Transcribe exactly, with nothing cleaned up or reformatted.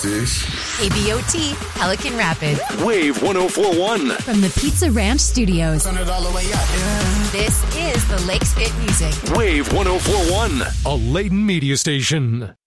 This is A B O T, Pelican Rapid. Wave one oh four one. From the Pizza Ranch Studios. Turn it all the way up. Yeah. This is the Lakes Fit Music. Wave one oh four one. A Layton media station.